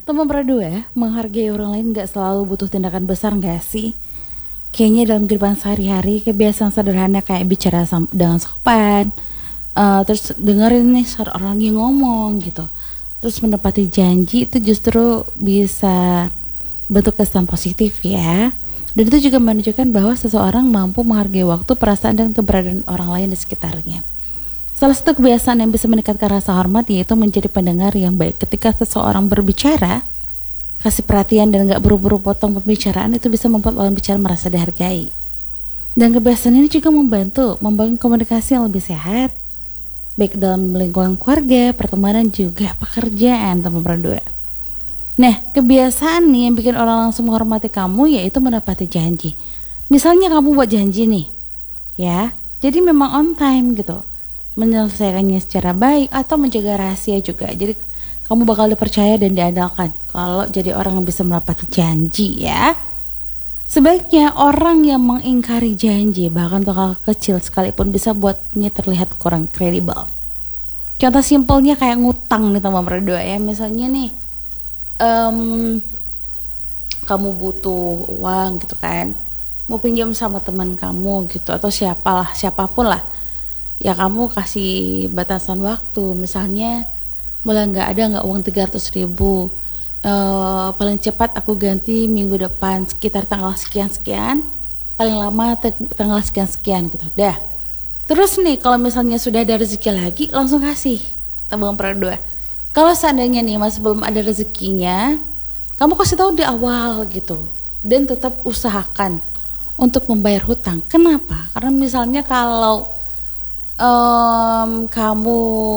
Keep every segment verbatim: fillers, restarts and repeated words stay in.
Teman berdua, menghargai orang lain gak selalu butuh tindakan besar gak sih? Kayaknya dalam kehidupan sehari-hari, kebiasaan sederhana kayak bicara sam- dengan sopan, uh, terus dengerin nih suara orang lagi ngomong gitu, terus menepati janji itu justru bisa bentuk kesan positif ya. Dan itu juga menunjukkan bahwa seseorang mampu menghargai waktu, perasaan, dan keberadaan orang lain di sekitarnya. Salah satu kebiasaan yang bisa meningkatkan rasa hormat yaitu menjadi pendengar yang baik. Ketika seseorang berbicara, kasih perhatian dan gak buru-buru potong pembicaraan itu bisa membuat lawan bicara merasa dihargai. Dan kebiasaan ini juga membantu membangun komunikasi yang lebih sehat, baik dalam lingkungan keluarga, pertemanan, juga pekerjaan, teman berdua. Nah, kebiasaan nih yang bikin orang langsung menghormati kamu yaitu menepati janji. Misalnya kamu buat janji nih, ya, jadi memang on time gitu, menyelesaikannya secara baik atau menjaga rahasia juga. Jadi kamu bakal dipercaya dan diandalkan kalau jadi orang yang bisa menepati janji ya. Sebaiknya orang yang mengingkari janji, bahkan untuk hal kecil sekalipun, bisa buatnya terlihat kurang kredibel. Contoh simpelnya kayak ngutang nih teman berdua ya. Misalnya nih um, kamu butuh uang gitu kan, mau pinjam sama teman kamu gitu atau siapalah siapapun lah, ya kamu kasih batasan waktu, misalnya boleh nggak ada nggak uang tiga ratus ribu, e, paling cepat aku ganti minggu depan sekitar tanggal sekian-sekian, paling lama te- tanggal sekian-sekian gitu dah. Terus nih kalau misalnya sudah ada rezeki lagi langsung kasih, tabungan berdua. Kalau seandainya nih masih belum ada rezekinya, kamu kasih tahu di awal gitu, dan tetap usahakan untuk membayar hutang. Kenapa? Karena misalnya kalau um, kamu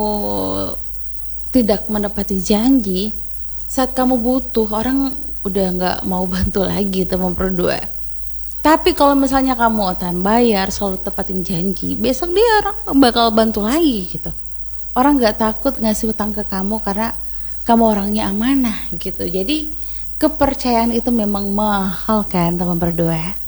tidak menepati janji saat kamu butuh, orang udah nggak mau bantu lagi teman berdua. Tapi kalau misalnya kamu on time bayar, selalu tepatin janji, besok dia orang bakal bantu lagi gitu. Orang nggak takut ngasih hutang ke kamu karena kamu orangnya amanah gitu. Jadi kepercayaan itu memang mahal kan teman berdua.